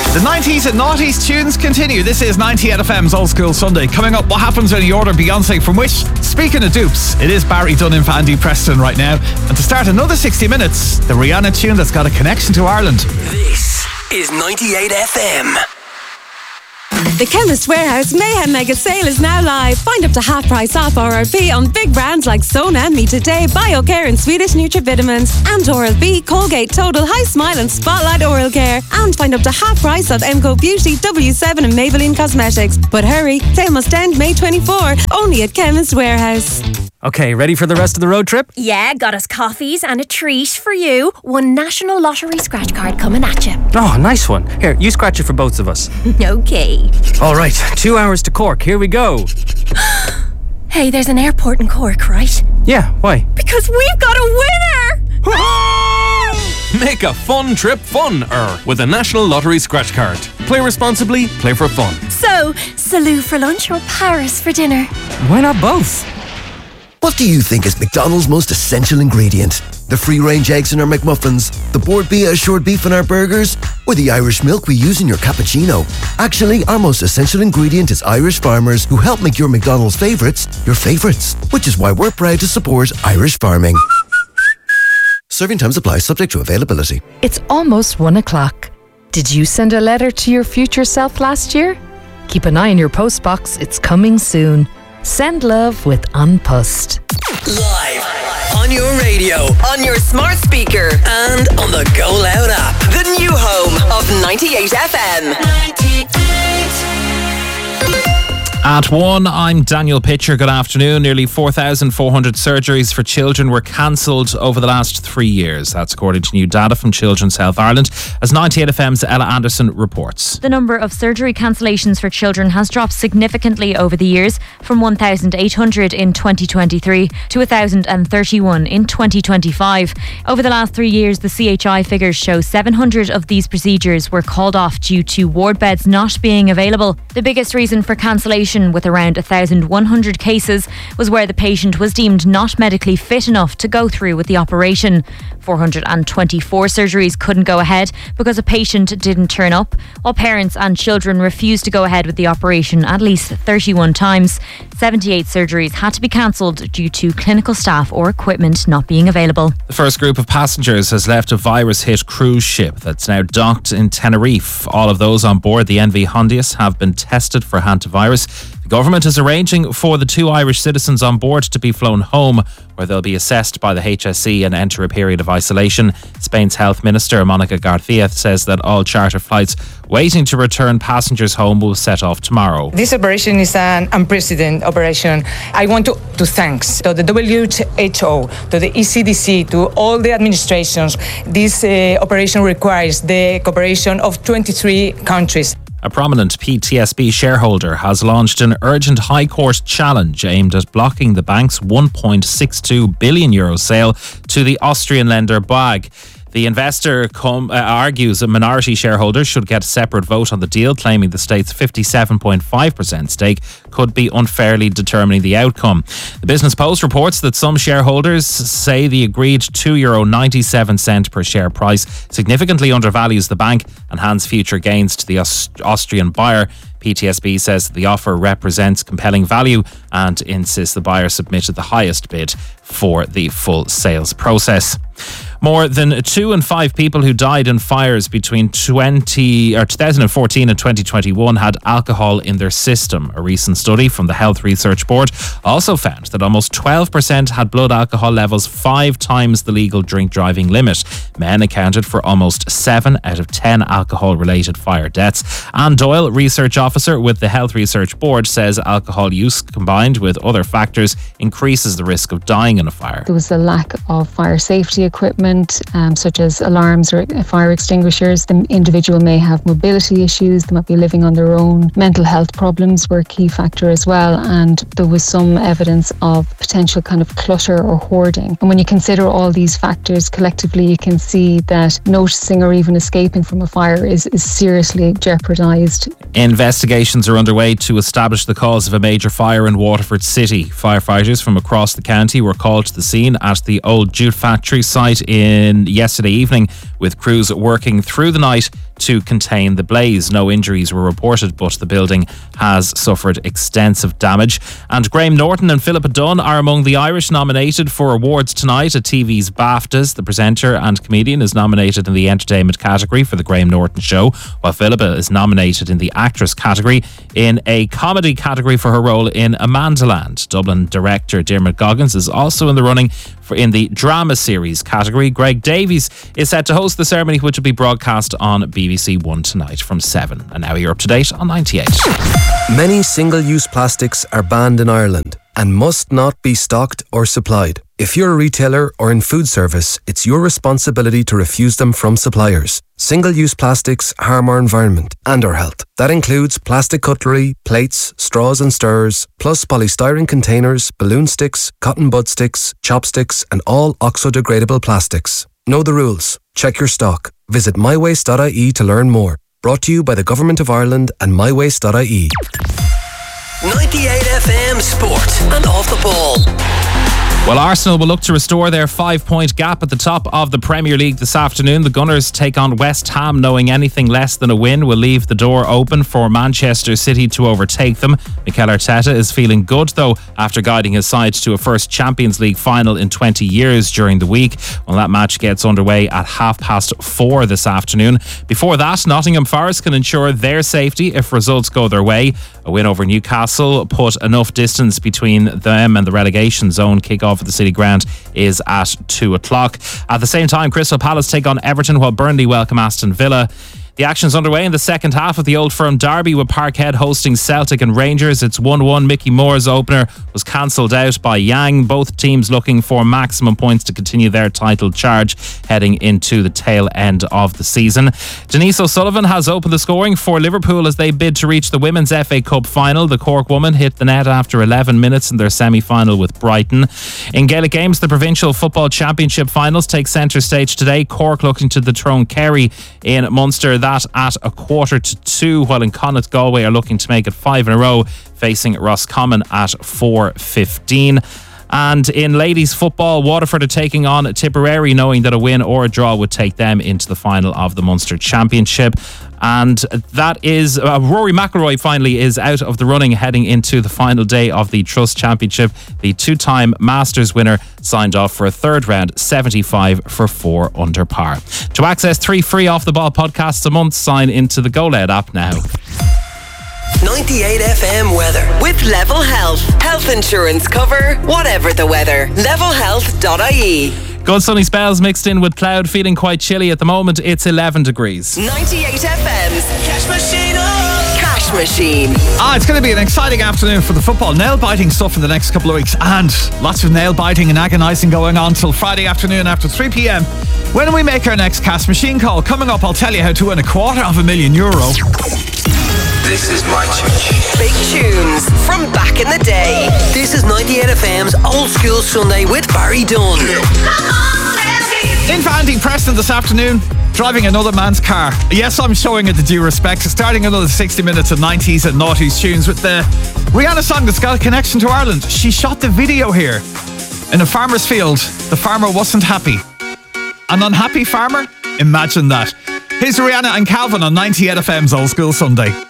The 90s and noughties tunes continue. This is 98 FM's Old School Sunday. Coming up, what happens when you order Beyonce from Wish? Speaking of dupes, it is Barry Dunn for Andy Preston right now. And to start another 60 minutes, the Rihanna tune that's got a connection to Ireland. This is 98 FM. The Chemist Warehouse Mayhem Mega Sale is now live. Find up to half price off RRP on big brands like Sona and Me Today, BioCare and Swedish Nutrivitamins, and Oral-B, Colgate Total, High Smile and Spotlight Oral Care. And find up to half price of MCO Beauty, W7 and Maybelline Cosmetics. But hurry, sale must end May 24, only at Chemist Warehouse. Okay, ready for the rest of the road trip? Yeah, got us coffees and a treat for you. One National Lottery scratch card coming at you. Oh, nice one. Here, you scratch it for both of us. Okay. All right, 2 hours to Cork. Here we go. Hey, there's an airport in Cork, right? Yeah, why? Because we've got a winner! Make a fun trip fun-er with a National Lottery scratch card. Play responsibly, play for fun. So, Salou for lunch or Paris for dinner? Why not both? What do you think is McDonald's most essential ingredient? The free-range eggs in our McMuffins, the Bord Bia assured beef in our burgers, or the Irish milk we use in your cappuccino? Actually, our most essential ingredient is Irish farmers who help make your McDonald's favourites your favourites, which is why we're proud to support Irish farming. Serving times apply, subject to availability. It's almost 1 o'clock. Did you send a letter to your future self last year? Keep an eye on your postbox, it's coming soon. Send love with Unpussed. Live on your radio, on your smart speaker, and on the Go Loud app. The new home of 98 FM. 98. At 1, I'm Daniel Pitcher. Good afternoon. Nearly 4,400 surgeries for children were cancelled over the last 3 years. That's according to new data from Children's Health Ireland, as 98 FM's Ella Anderson reports. The number of surgery cancellations for children has dropped significantly over the years, from 1,800 in 2023 to 1,031 in 2025. Over the last 3 years, the CHI figures show 700 of these procedures were called off due to ward beds not being available. The biggest reason for cancellation, with around 1,100 cases, was where the patient was deemed not medically fit enough to go through with the operation. 424 surgeries couldn't go ahead because a patient didn't turn up, while parents and children refused to go ahead with the operation at least 31 times. 78 surgeries had to be cancelled due to clinical staff or equipment not being available. The first group of passengers has left a virus-hit cruise ship that's now docked in Tenerife. All of those on board the NV Hondius have been tested for hantavirus. The government is arranging for the 2 Irish citizens on board to be flown home, where they'll be assessed by the HSE and enter a period of isolation. Spain's Health Minister, Monica Garcia, says that all charter flights waiting to return passengers home will set off tomorrow. This operation is an unprecedented operation. I want to thank to the WHO, to the ECDC, to all the administrations. This operation requires the cooperation of 23 countries. A prominent PTSB shareholder has launched an urgent High Court challenge aimed at blocking the bank's €1.62 billion sale to the Austrian lender BAG. The investor argues that minority shareholders should get a separate vote on the deal, claiming the state's 57.5% stake could be unfairly determining the outcome. The Business Post reports that some shareholders say the agreed €2.97 per share price significantly undervalues the bank and hands future gains to the Austrian buyer. PTSB says that the offer represents compelling value and insists the buyer submitted the highest bid for the full sales process. More than 2 in 5 people who died in fires between 2014 and 2021 had alcohol in their system. A recent study from the Health Research Board also found that almost 12% had blood alcohol levels 5 times the legal drink driving limit. Men accounted for almost 7 out of 10 alcohol-related fire deaths. Anne Doyle, research officer with the Health Research Board, says alcohol use combined with other factors increases the risk of dying in a fire. There was a lack of fire safety equipment, such as alarms or fire extinguishers. The individual may have mobility issues, they might be living on their own. Mental health problems were a key factor as well, and there was some evidence of potential kind of clutter or hoarding. And when you consider all these factors collectively, you can see that noticing or even escaping from a fire is seriously jeopardised. Investigations are underway to establish the cause of a major fire in Waterford City. Firefighters from across the county were called to the scene at the old jute factory site yesterday evening, with crews working through the night to contain the blaze. No injuries were reported, but the building has suffered extensive damage. And Graham Norton and Philippa Dunn are among the Irish nominated for awards tonight at TV's BAFTAs. The presenter and comedian is nominated in the entertainment category for The Graham Norton Show, while Philippa is nominated in the actress category in a comedy category for her role in Amandaland. Dublin director Dermot Goggins is also in the running in the drama series category. Greg Davies is set to host the ceremony, which will be broadcast on BBC One tonight from 7. And now you're up to date on 98. Many single-use plastics are banned in Ireland and must not be stocked or supplied. If you're a retailer or in food service, it's your responsibility to refuse them from suppliers. Single-use plastics harm our environment and our health. That includes plastic cutlery, plates, straws and stirrers, plus polystyrene containers, balloon sticks, cotton bud sticks, chopsticks and all oxo-degradable plastics. Know the rules. Check your stock. Visit mywaste.ie to learn more. Brought to you by the Government of Ireland and mywaste.ie. 98 FM Sport and Off the Ball. Well, Arsenal will look to restore their 5-point gap at the top of the Premier League this afternoon. The Gunners take on West Ham, knowing anything less than a win will leave the door open for Manchester City to overtake them. Mikel Arteta is feeling good, though, after guiding his side to a first Champions League final in 20 years during the week. Well, that match gets underway at 4:30 this afternoon. Before that, Nottingham Forest can ensure their safety if results go their way. A win over Newcastle put enough distance between them and the relegation zone. Kick-off at the City Ground is at 2 o'clock. At the same time, Crystal Palace take on Everton, while Burnley welcome Aston Villa. The action's underway in the second half of the Old Firm derby, with Parkhead hosting Celtic and Rangers. It's 1-1. Mickey Moore's opener was cancelled out by Yang. Both teams looking for maximum points to continue their title charge heading into the tail end of the season. Denise O'Sullivan has opened the scoring for Liverpool as they bid to reach the Women's FA Cup final. The Cork woman hit the net after 11 minutes in their semi-final with Brighton. In Gaelic games, the Provincial Football Championship finals take centre stage today. Cork looking to dethrone Kerry in Munster. That at 1:45, while in Connacht, Galway are looking to make it 5 in a row, facing Roscommon at 4:15. And in ladies football, Waterford are taking on Tipperary, knowing that a win or a draw would take them into the final of the Munster Championship. And that is Rory McIlroy finally is out of the running heading into the final day of the Trust Championship. The two-time Masters winner signed off for a third round 75 for 4 under par. To access 3 free Off the Ball podcasts a month, sign into the Go Loud app now. 98 FM weather with Level Health. Health insurance cover, whatever the weather. Levelhealth.ie. Good sunny spells mixed in with cloud, feeling quite chilly at the moment. It's 11 degrees. 98 FM's Cash Machine. Cash Machine. It's going to be an exciting afternoon for the football. Nail-biting stuff in the next couple of weeks, and lots of nail-biting and agonising going on till Friday afternoon after 3 p.m. when we make our next Cash Machine call. Coming up, I'll tell you how to win €250,000. This is my church. Big tunes from back in the day. This is 98 FM's Old School Sunday with Barry Dunn. In for Andy Preston this afternoon, driving another man's car. Yes, I'm showing it the due respect. Starting another 60 minutes of 90s and noughties tunes with the Rihanna song that's got a connection to Ireland. She shot the video here in a farmer's field. The farmer wasn't happy. An unhappy farmer? Imagine that. Here's Rihanna and Calvin on 98 FM's Old School Sunday.